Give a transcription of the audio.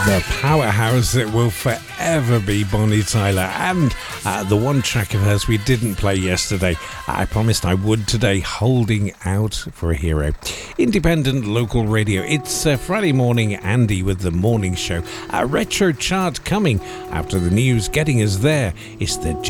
The powerhouse that will forever be Bonnie Tyler, and the one track of hers we didn't play yesterday. I promised I would today, Holding Out for a Hero. Independent local radio. It's Friday morning, Andy with the morning show. A retro chart coming after the news getting us there. It's the